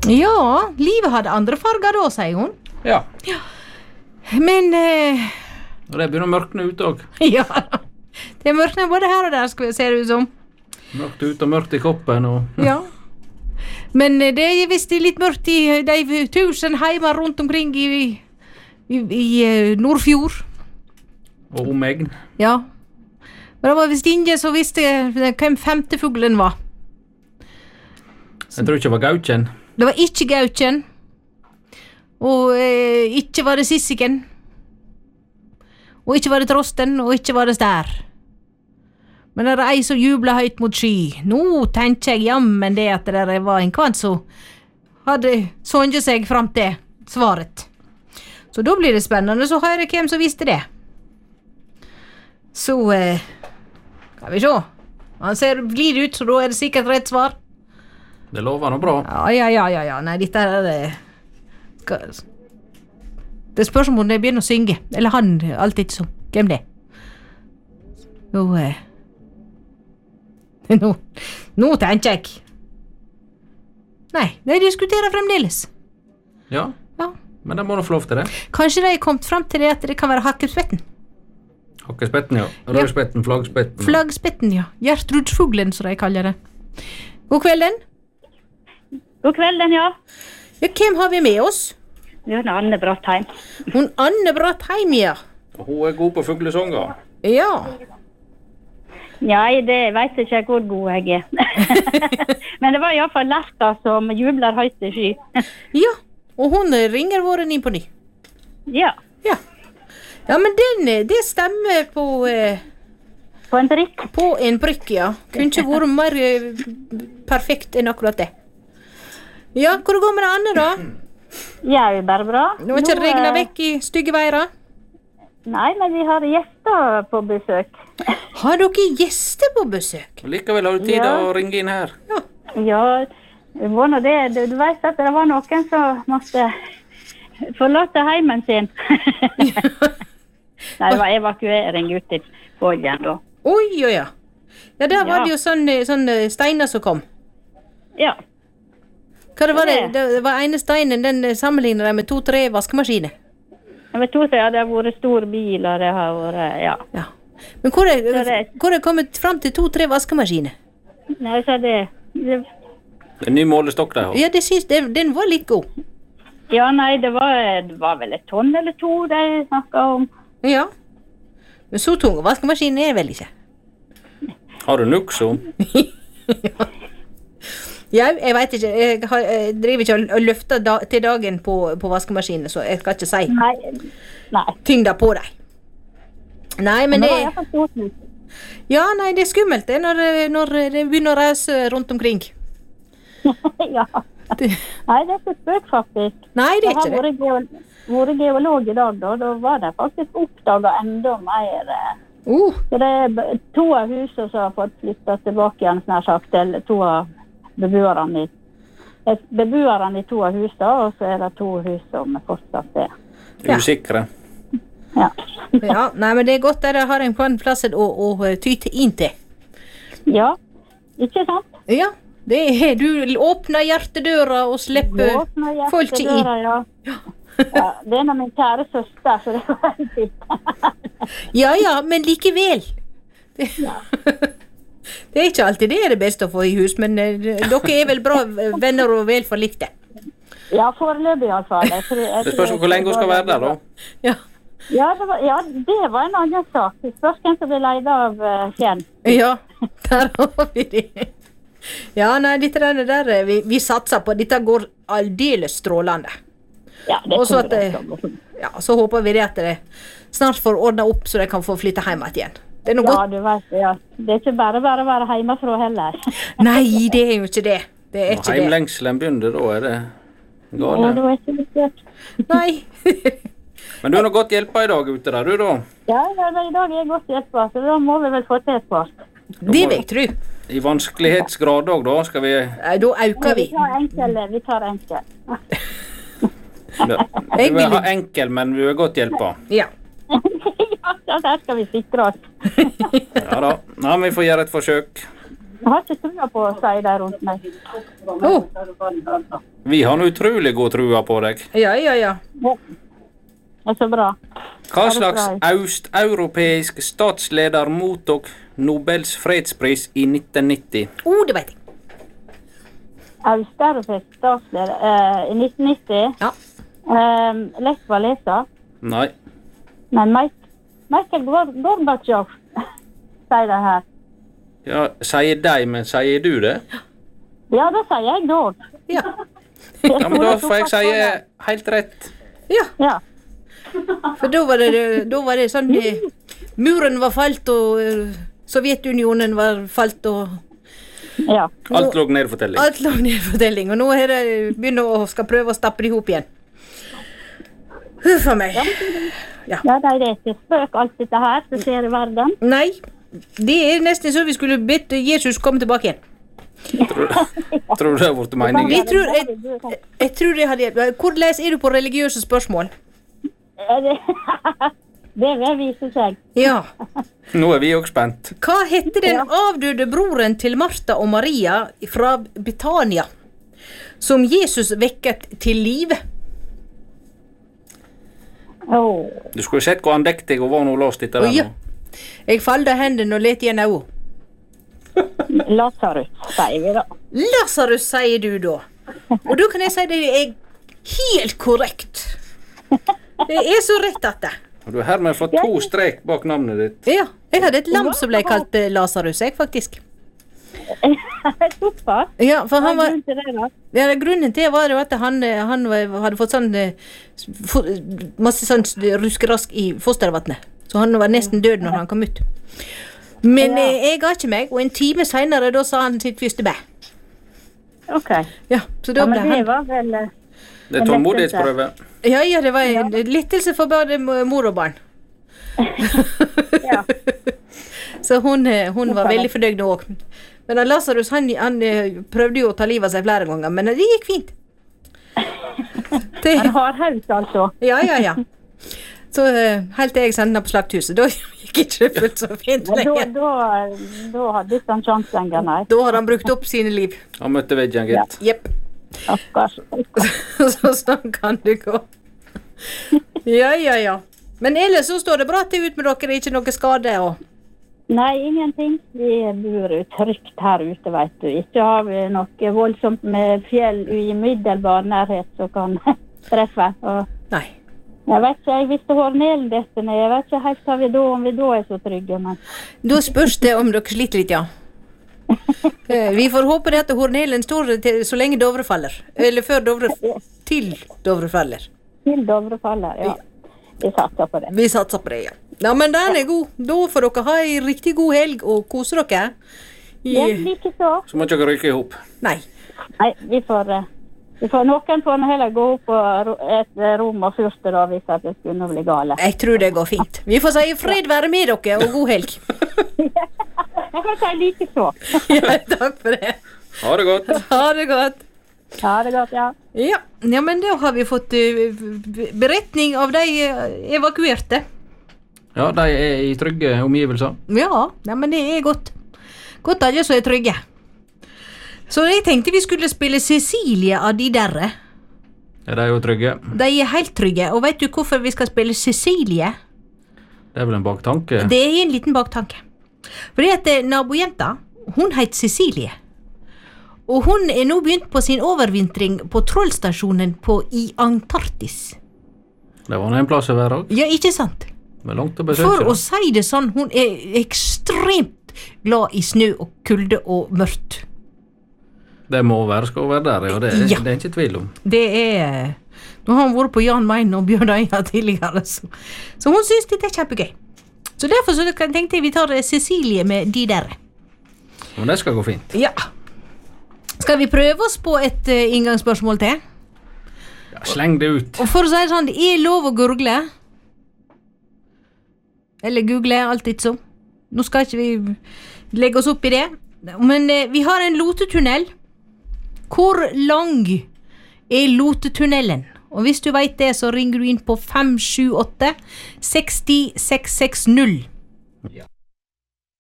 Ja, livet hadde andre farger da, sier hun. Ja. Men, Og det begynner å mørkne ut også. ja, det mørkner både her og der, ser det ut som. Mørkt ut og mørkt i koppen og... Ja. Men det er visst litt mørkt i de 1000 heimer rundt omkring i Nordfjord. Og omegn. Ja. Men det var visst ingen som visste hvem femte fuglen var. Jeg tror ikke det var gauken. Det var ikke gauken. Og ikke var det sissiken. Og ikke var det trosten, og ikke var det stær. Men det er ei som jubla høyt mot sky. Nå tenker jeg jammen det at det var en kvant som hadde songet seg fram til svaret. Så da blir det spennende så høre hvem som visste det. Så kan vi se. Han ser blid ut, så da er det sikkert rett svar. Det lover noe bra. Ja. Nei, dette er det. Det spørs om hun begynner å synge. Eller han, alt ikke så. Hvem det? Nå tenker jeg. Nei, de diskuterer fremdeles. Ja, men det må du få lov til det. Kanskje de har kommet frem til det at det kan være hakkespetten. Hakkespetten, ja. Rødspetten, flaggspetten. Flaggspetten, ja. Gjertrudsfuglen, som de kaller det. God kvelden. God kvelden, ja. Ja, hvem har vi med oss? Det er Anne Brattheim. Hun Anne Brattheim, ja. Hun er god på fuglesanger. Ja. Nei, det vet jeg ikke hvor god jeg er. Men det var i hvert fall Lerta som jubler høyt i sky. Ja, og hun ringer våren inn på ny. Ja. Ja, men det stemmer på... På en prikk. På en prikk, ja. Kunne ikke vært mer perfekt enn akkurat det. Ja, hvor går med det Anne da? Ja, det er bare bra. Nå har ikke regnet vekk i stygge veirer? Nei, men vi har gjester på besøk. Har dere gjester på besøk? Likevel har du tid å ringe inn her. Ja, det var nå det. Du vet at det var noen som måtte forlate heimen sin. Nei, det var evakuering ut til Bolgen da. Oi. Ja, der var det jo sånn steiner som kom. Ja. Hva det var det? Det var ene steinen, den sammenligner de med 2-3 vaskemaskiner. Jeg vet ikke, det har vært stor bil, og det har vært, ja. Men hvor er kommet frem til 2-3 vaskemaskiner? Nei, så det... Det er en ny målestokk der. Ja, det synes den var litt god. Ja, nei, det var vel et tonn eller 2 de snakket om. Ja. Men så tunge vaskemaskiner er det vel ikke? Har du Nuxo? Ja, jeg vet ikke. Jeg driver ikke og løfter til dagen på vaskemaskinen, så jeg skal ikke si tyngda på deg. Nei, men det... Ja, nei, det er skummelt det når det begynner å reise rundt omkring. Ja. Nei, det er ikke spøk faktisk. Nei, det er ikke det. Jeg har vært geolog i dag, da var det faktisk oppdaget enda mer. Så det er 2 av husene som har fått flyttet tilbake igjen, snart sagt, eller 2 av beboerne i 2 av husene, og så er det 2 hus som fortsatt er. Usikre. Ja. Ja, nei, men det er godt at jeg har en plass å tyte inn til. Ja, ikke sant? Ja, det er, du åpner hjertedøra og slipper folk inn. Ja, det er min kjære søster, så det var en fint. Ja, men likevel. Det er ikke alltid det er det beste å få i hus, men dere er vel bra venner og vel forlikte. Ja, foreløpig i alle fall. Det spørs hvor lenge hun skal være der da. Ja, det var en annen sak. Det spørs hvem som blir leid av Kjenn. Ja, der har vi det. Ja, nei, dette der vi satser på. Dette går aldeles strålende. Ja, det tror jeg. Ja, så håper vi det at det snart får ordnet opp så de kan få flytte hjem igjen. Det er noe godt. Du vet, det er ikke bare å være hjemmefra heller. Nei, det er jo ikke det. Det er ikke det. Heimlengselen begynner, da er det gale. Ja, det var ikke litt. Nei. Men du har noe godt hjelpa i dag ute der, du da? Ja, i dag er godt hjelpa, så da må vi vel få til et par. Det vil jeg tro. I vanskelighetsgrad også, da skal vi... Da øker vi. Vi tar enkel. Du vil ha enkel, men vi vil godt hjelpe. Ja. Ja, der skal vi sikre oss. Ja da, vi får gjøre et forsøk. Jeg har ikke trua på å si det rundt meg. Vi har nå utrolig god trua på deg. Ja. Det er så bra. Hva slags østeuropeisk statsleder mottok Nobels fredspris i 1990? Det vet jeg. Østeuropeisk statsleder i 1990. Ja. Lech Walesa. Nei. Men Michael Gorbachev sier det her. Ja, sier de, men sier du det? Ja, det sier jeg dog. Ja. Ja, men da får jeg si helt rett. Ja. For da var det sånn muren var falt og Sovjetunionen var falt og Ja. Alt lå ned for telling. Alt lå ned for telling, og nå er det begynner å skal prøve å stappe det ihop igjen. Huff a meg. Ja, det er ikke spøk alt dette her som skjer i verden. Nei, det er nesten så vi skulle bedt Jesus komme tilbake igjen. Tror du det har vært meningen? Jeg tror det hadde hjulpet. Hvordan er du på religiøse spørsmål? Det vil vise seg. Ja. Nå er vi også spent. Hva heter den avdøde broren til Martha og Maria fra Betania, som Jesus vekket til live? Du skulle sett hvor andektig hun var når hun låst etter den. Jeg falda hendene og let igjen øynene. Lazarus, sier vi da. Lazarus, sier du da. Og da kan jeg si det er helt korrekt. Det er så rett at det. Og du har hermed fått 2 strek bak navnet ditt. Ja, jeg hadde et lam som ble kalt Lazarus, jeg faktisk. Super. Ja, for han var... Grunnen til det da? Ja, grunnen til var jo at han hadde fått sånn masse sånn ruskerask i fostervattnet. Så han var nesten død når han kom ut. Men jeg ga ikke meg, og en time senere da sa han sitt første bæ. Ok. Ja, så da ble men det han... var vel... Det er tålmodighetsprøve. Ja, det var en lettelse for både mor og barn. Ja. Så hun var veldig fornøyd nå også. Men Lazarus, han prøvde jo å ta livet av seg flere ganger, men det gikk fint. Han har haus altså. Ja. Så helt til jeg sendte han på slakthuset, da gikk ikke det fullt så fint lenger. Da hadde ikke han sjanse lenger, nei. Da hadde han brukt opp sine liv. Han møtte veggen, gitt. Jepp. Så sånn kan det gå. Ja. Men ellers så står det bra til ut med dere, det er ikke noe skade og... Nei, ingenting. Vi bor trygt her ute, vet du. Ikke har vi noe voldsomt med fjell i umiddelbar nærhet som kan treffe. Nei. Jeg vet ikke, hvis det har ned dette ned, jeg vet ikke helt om vi da er så trygge, men... Da spørs det om dere sliter litt, ja. Vi får håpe det at hornelen står til, så lenge Dovre faller. Eller før til Dovre faller. Til Dovre faller, ja. Vi satser på det. Vi satser på det, ja. Ja, men den er god. Da får dere ha en riktig god helg og kose dere. Ja, like så. Så må ikke dere rykke ihop. Nei, vi får noen får heller gå opp på et rom og fyrste da, hvis det skulle bli gale. jeg tror det går fint. Vi får si fred være med dere og god helg. Jeg kan si like så. Ja, takk for det. Ha det godt. Ha det godt. Ha det godt, ja. Ja, men da har vi fått beretning av de evakuerte. Ja, de er i trygge omgivelser. Ja, men det er godt. Godt alle som er trygge. Så jeg tenkte vi skulle spille Cecilie av de derre. Er de jo trygge? De er helt trygge, og vet du hvorfor vi skal spille Cecilie? Det er vel en baktanke? Det er en liten baktanke. Fordi at nabojenta, hun heter Cecilie. Og hun er nå begynt på sin overvintring på trollstasjonen i Antarktis. Det var en plass å være også. Ja, ikke sant? Men langt å besøke. For å si det sånn, hun er ekstremt glad i snø og kulde og mørkt. Det må skal være der, ja. Det er ikke tvil om. Det er... Nå har hun vært på Jan Mayen og Bjørn Øya tidligere, så hun synes det er kjempegøy. Så derfor så tenkte jeg vi tar Cecilie med de der. Men det skal gå fint. Ja. Skal vi prøve oss på et inngangsspørsmål til? Ja, sleng det ut. Og for å si det sånn, det er lov å gurgle. Eller google, alltid så. Nå skal ikke vi legge oss opp i det. Men vi har en lotetunnel. Hvor lang er lotetunnelen? Og hvis du vet det, så ringer du inn på 578 60 660. Ja.